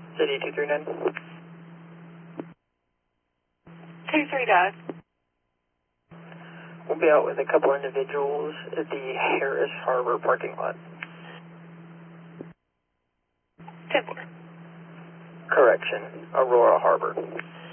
City 239. 239. We'll be out with a couple individuals at the Harris Harbor parking lot. 10-4. Correction, Aurora Harbor.